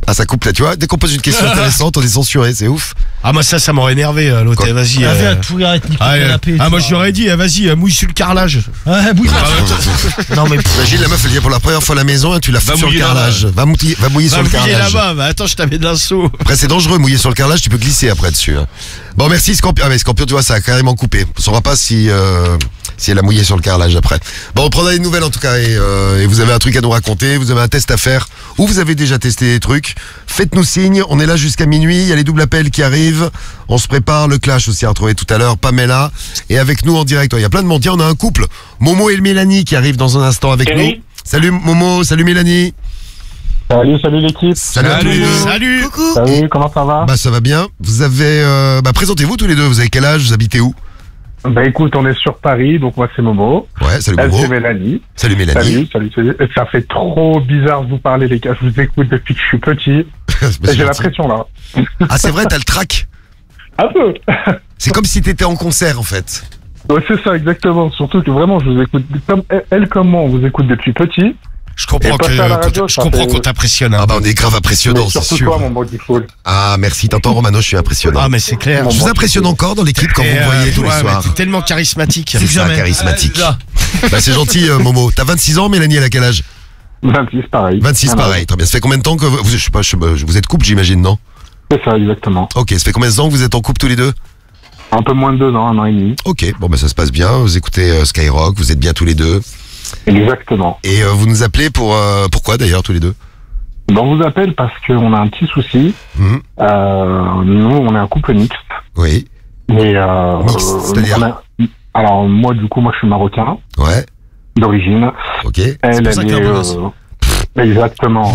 Ah, ça coupe là, tu vois. Dès qu'on pose une question intéressante, on est censuré, c'est ouf. Ah, moi, ça m'aurait énervé, l'autre. Quoi? Vas-y. Tout arrête, nique le canapé. Moi, j'aurais dit, vas-y, mouille sur le carrelage. Ouais, bouge. Non, mais imagine la meuf, elle vient pour la première fois à la maison et tu la fous sur le mouiller carrelage. Va mouiller sur le carrelage. là-bas. Bah, attends, je t'avais d'un saut. Après, c'est dangereux, mouiller sur le carrelage, tu peux glisser après dessus. Bon, merci Scorpion. Ah, mais Scorpion, tu vois, ça a carrément coupé. On saura pas si elle a mouillé sur le carrelage après. Bon, on prendra des nouvelles en tout cas et vous avez un truc à nous raconter, vous avez un test à faire ou vous avez déjà testé des trucs. Faites-nous signe, on est là jusqu'à minuit, il y a les doubles appels qui arrivent, on se prépare, le clash aussi à retrouver tout à l'heure, Pamela, et avec nous en direct, il y a plein de monde, tiens, on a un couple, Momo et Mélanie qui arrivent dans un instant avec nous. Salut Momo, salut Mélanie. Salut l'équipe. Salut à tous les deux. Salut. Coucou. Salut, comment ça va? Bah ça va bien, vous avez, présentez-vous tous les deux, vous avez quel âge, vous habitez où? Bah écoute, on est sur Paris, donc moi c'est Momo. Ouais, salut Elle Momo. c'est Mélanie. Salut Mélanie. Salut. Ça fait trop bizarre de vous parler les gars, je vous écoute depuis que je suis petit. C'est J'ai la gentil. pression là. Ah c'est vrai, t'as le trac. Un peu. C'est comme si t'étais en concert en fait. Ouais, c'est ça exactement, surtout que vraiment je vous écoute, comme moi on vous écoute depuis petit. Je comprends Et passer à la radio, ça fait- qu'on t'impressionne. Ah bah on est grave impressionnant, Mais c'est surtout sûr. toi mon body full. Ah merci, t'entends Romano, je suis impressionnant. Ah, mais c'est clair. Je vous impressionne encore dans l'équipe quand vous me voyez tous les soirs. T'es tellement charismatique. C'est ça, charismatique. Bah c'est gentil Momo. T'as 26 ans Mélanie, elle a quel âge? 26 pareil. 26 Voilà. pareil, très bien. Ça fait combien de temps que vous, je sais pas, vous êtes couple j'imagine, non? C'est ça exactement. Ok, ça fait combien de temps que vous êtes en couple tous les deux? Un peu moins de 2 ans, 1 an et demi. Ok, bon bah ça se passe bien, vous écoutez Skyrock, vous êtes bien tous les deux. Exactement. Et vous nous appelez pourquoi d'ailleurs tous les deux? Ben, on vous appelle parce qu'on a un petit souci. Mhm. Nous, on est un couple mixte. Oui, Et Mixte, c'est-à-dire on a- alors moi, du coup, moi, je suis marocain ouais, d'origine. ok. Elle, pour ça que t'es un boss. exactement.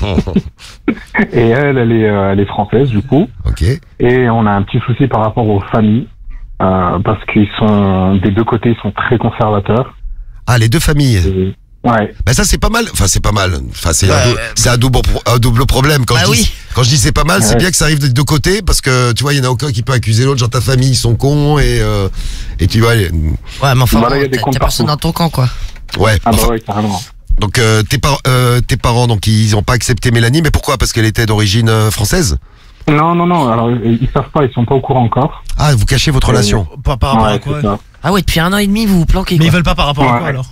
Et elle est française, du coup. Ok, Et on a un petit souci par rapport aux familles. Parce qu'ils sont, des deux côtés, ils sont très conservateurs. ah les deux familles. Et- ouais. Bah ça c'est pas mal, enfin c'est pas mal, enfin c'est un double problème quand Bah je dis oui. quand je dis c'est pas mal, c'est Ouais. bien que ça arrive des deux côtés parce que tu vois il y en a aucun qui peut accuser l'autre, genre ta famille ils sont cons et tu vois Ouais, mais enfin, Voilà, il y a des comptes t'as personne dans ton camp, quoi. ouais, Ah bah enfin, ouais, carrément. donc tes parents donc ils ont pas accepté Mélanie, mais pourquoi? Parce qu'elle était d'origine française? Non. Alors, ils savent pas, ils sont pas au courant encore. Ah vous cachez votre relation? Pas par rapport à Ouais, quoi? c'est ça. Ah ouais, depuis 1 an et demi, vous vous planquez, Mais ils quoi. veulent pas par rapport à Ouais. quoi alors?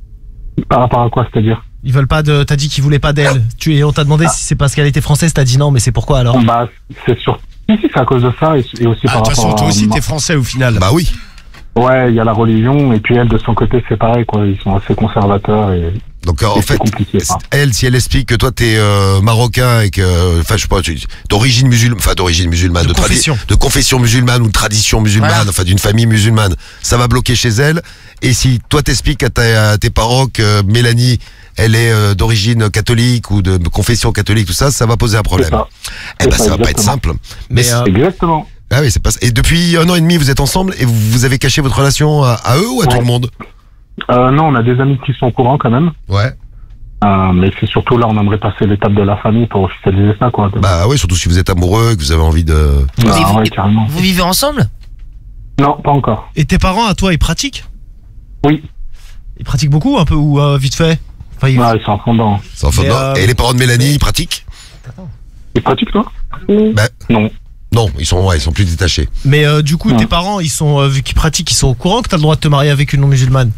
Par rapport à quoi, c'est-à-dire? Ils veulent pas de. T'as dit qu'ils voulaient pas d'elle. Et on t'a demandé si c'est parce qu'elle était française, t'as dit non, mais c'est pourquoi alors? Bah, c'est sûr. Si, c'est à cause de ça et aussi Ah, par de toute rapport façon, à... toi aussi, t'es français au final. Bah oui. Ouais, il y a la religion et puis elle, de son côté, c'est pareil, quoi. Ils sont assez conservateurs et, Donc et en c'est fait compliqué. Hein. elle, si elle explique que toi t'es marocain et que, enfin je sais pas, d'origine musulmane, De confession. de confession musulmane ou de tradition musulmane, Voilà. enfin d'une famille musulmane, ça va bloquer chez elle. Et si toi t'expliques à tes parents que Mélanie, elle est d'origine catholique ou de confession catholique, tout ça, ça va poser un problème. C'est ça. Eh C'est ben ça, ça va pas être exactement. simple. Mais Exactement. Ah oui, c'est pas. Et depuis 1 an et demi, vous êtes ensemble et vous avez caché votre relation à eux ou à tout Ouais. le monde? Non, on a des amis qui sont au courant quand même. Ouais. Mais c'est surtout là, on aimerait passer l'étape de la famille pour officialiser ça, quoi. Bah oui, surtout si vous êtes amoureux, que vous avez envie de. Bah, Mais vous- ouais, carrément. Vous vivez ensemble? Non, pas encore. et tes parents à toi, ils pratiquent? Oui. Ils pratiquent beaucoup, un peu ou vite fait? Enfin, ils- Ouais, ils sont en fondant. C'est enfin, Mais, non. Et les parents de Mélanie, ils pratiquent? Ils pratiquent, toi? Bah Non. non, ils sont plus détachés. Mais du coup, Ouais. tes parents, ils sont vu qu'ils pratiquent, ils sont au courant que t'as le droit de te marier avec une non musulmane.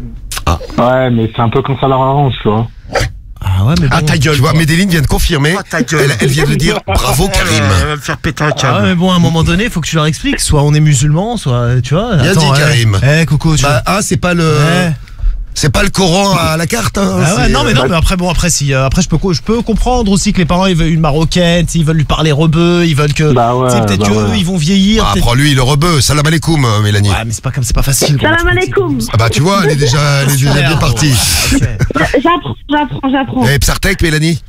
Ouais, mais c'est un peu comme ça leur arrange, tu vois. Ah ouais, mais bon. Ah, ta gueule. Tu vois, quoi. Medellin vient de confirmer. Ah, ta gueule. Elle vient de dire bravo Karim. Elle va me faire péter un Ah câble. ouais, mais bon, à un moment donné, faut que tu leur expliques. Soit on est musulman, soit tu vois. Bien dit, Karim. Coco, tu Bah ah, c'est pas le. vois. Eh. C'est pas le Coran à la carte. Hein, Ah ouais, c'est, non mais non mais après bon après si après je peux comprendre aussi que les parents ils veulent une marocaine, ils veulent lui parler rebeu, ils veulent que Bah ouais, tu sais, peut-être bah que ouais. eux, ils vont vieillir. Ah, peut-être- prends-lui le rebeu. Salam alaikum, Mélanie. Ouais mais c'est pas comme c'est pas facile. quoi. Salam alaikum. Ah bah tu vois, elle est déjà bien partie. Ok. J'apprends. Et Psartek, Mélanie.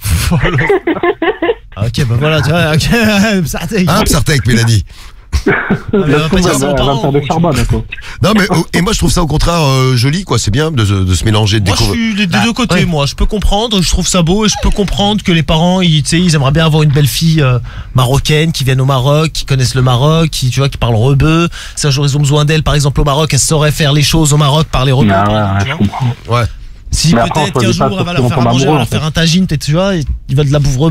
Ah, ok bah voilà tu vois. Ok. Ça, t'es- Hein, Psartek, Mélanie. mais on va pas dire ça aux Elle va me parents, faire des tu charbonnes, vois. quoi. Non mais et moi je trouve ça au contraire joli quoi. C'est bien de se mélanger, de Moi je découvrir. suis des Bah, deux côtés ouais. moi je peux comprendre, je trouve ça beau et je peux comprendre que les parents ils, tu sais, ils aimeraient bien avoir une belle fille marocaine qui vienne au Maroc, qui connaissent le Maroc, qui tu vois qui parle rebeu. Si un jour ils ont besoin d'elle par exemple au Maroc, elle saurait faire les choses au Maroc, parler rebeu. Ah ouais, tu je vois. comprends. Ouais. Si Mais après, peut-être on qu'un choisit pas jour elle va sur leur qui faire on à tombe manger, elle va amoureux, leur en fait. faire un tagine, peut-être tu vois, ils veulent de la bouffe rebeu.